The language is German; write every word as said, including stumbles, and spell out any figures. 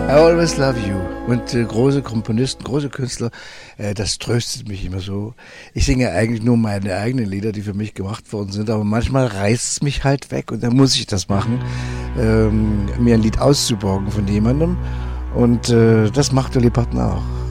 I Always Love You. Und äh, große Komponisten, große Künstler, äh, das tröstet mich immer so. Ich singe eigentlich nur meine eigenen Lieder, die für mich gemacht worden sind, aber manchmal reißt es mich halt weg und dann muss ich das machen, ähm, mir ein Lied auszuborgen von jemandem. Und äh, das macht Dolly Parton auch.